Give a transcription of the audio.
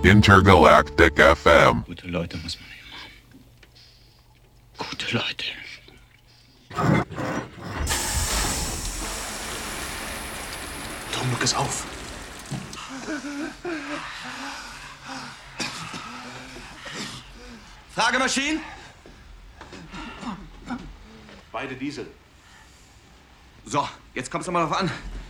Intergalactic FM. Gute Leute muss man immer. Gute Leute. Tom, look es auf. Fragemaschinen? Beide Diesel. So, jetzt kommt's nochmal drauf an.